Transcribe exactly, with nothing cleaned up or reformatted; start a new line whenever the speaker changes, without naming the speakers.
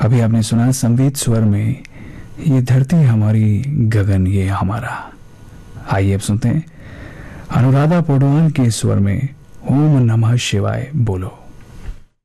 अभी आपने सुना संगीत स्वर में ये धरती हमारी, गगन ये हमारा। आइए अब सुनते हैं अनुराधा पौडवाल के स्वर में ओम नमः शिवाय बोलो।